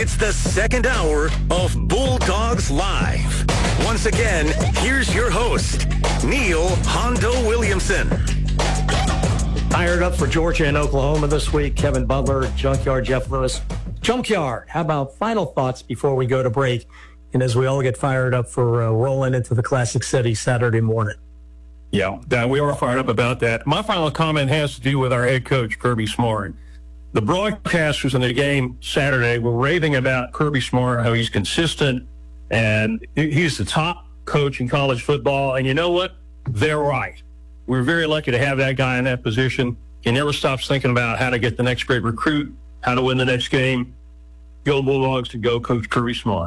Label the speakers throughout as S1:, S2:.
S1: It's the second hour of Bulldogs Live. Once again, here's your host, Neil Hondo Williamson.
S2: Fired up for Georgia and Oklahoma this week. Kevin Butler, Junkyard Jeff Lewis. Junkyard, how about final thoughts before we go to break? And as we all get fired up for rolling into the Classic City Saturday morning.
S3: Yeah, we are fired up about that. My final comment has to do with our head coach, Kirby Smart. The broadcasters in the game Saturday were raving about Kirby Smart, how he's consistent, and he's the top coach in college football. And you know what? They're right. We're very lucky to have that guy in that position. He never stops thinking about how to get the next great recruit, how to win the next game. Go Bulldogs to go, Coach Kirby Smart.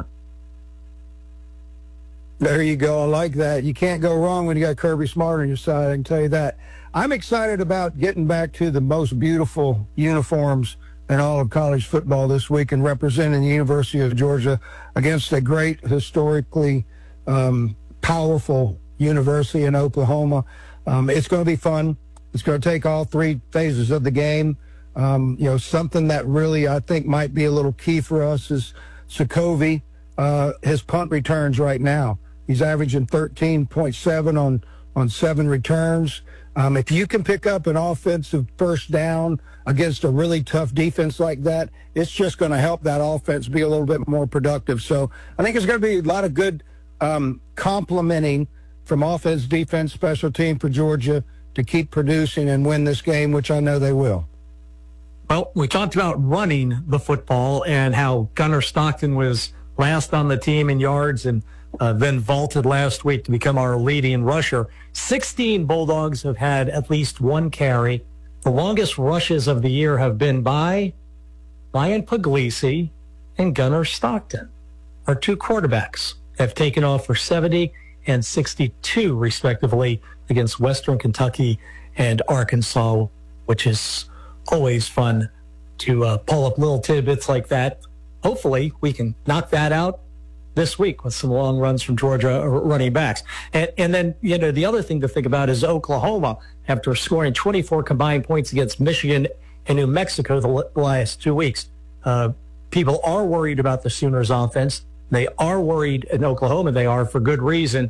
S4: There you go. I like that. You can't go wrong when you got Kirby Smart on your side, I can tell you that. I'm excited about getting back to the most beautiful uniforms in all of college football this week and representing the University of Georgia against a great, historically powerful university in Oklahoma. It's going to be fun. It's going to take all three phases of the game. Something that really I think might be a little key for us is Sokovie, his punt returns right now. He's averaging 13.7 on 7 returns. If you can pick up an offensive first down against a really tough defense like that, it's just going to help that offense be a little bit more productive. So I think it's going to be a lot of good complementing from offense, defense, special team for Georgia to keep producing and win this game, which I know they will.
S2: Well, we talked about running the football and how Gunnar Stockton was last on the team in yards and then vaulted last week to become our leading rusher. 16 Bulldogs have had at least one carry. The longest rushes of the year have been by Ryan Puglisi and Gunnar Stockton. Our two quarterbacks have taken off for 70 and 62, respectively, against Western Kentucky and Arkansas, which is always fun to pull up little tidbits like that. Hopefully, we can knock that out this week with some long runs from Georgia running backs. And then, the other thing to think about is Oklahoma, after scoring 24 combined points against Michigan and New Mexico the last 2 weeks. People are worried about the Sooners offense. They are worried in Oklahoma. They are for good reason,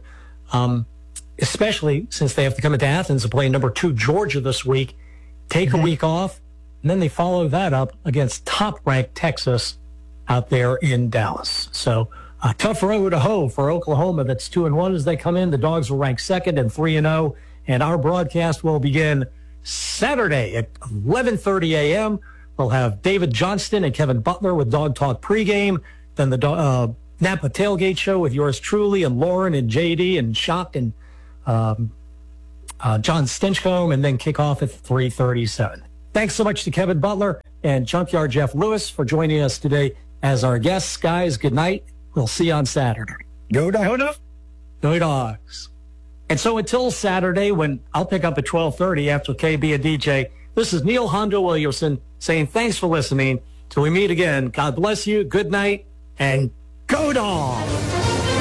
S2: especially since they have to come into Athens to play number 2 Georgia this week, take a week off, and then they follow that up against top-ranked Texas out there in Dallas. So a tough road to hoe for Oklahoma. That's 2-1 as they come in. The Dogs will rank second and 3-0. And our broadcast will begin Saturday at 11:30 a.m. We'll have David Johnston and Kevin Butler with Dog Talk pregame. Then the Napa Tailgate Show with yours truly and Lauren and JD and Shock and John Stinchcomb, and then kick off at 3:37. Thanks so much to Kevin Butler and Junkyard Jeff Lewis for joining us today as our guests. Guys, good night. We'll see you on Saturday.
S4: Go Dogs.
S2: Go Dogs. And so until Saturday, when I'll pick up at 12:30 after KB and DJ, this is Neil Hondo Williamson saying thanks for listening. Till we meet again, God bless you, good night, and go Dogs!